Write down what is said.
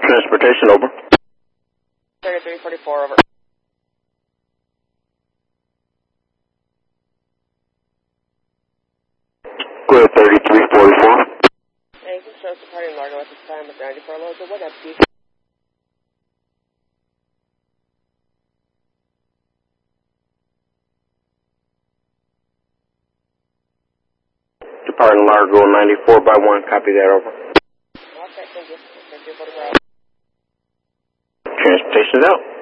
Transportation, over. 3344, over. Go ahead, 3344. Hey, you can show us the party in Largo at this time with 94 loads. What up, Steve? Departing Largo 94 by 1, copy that, over. Okay, thank you. 3344. Transportation's out.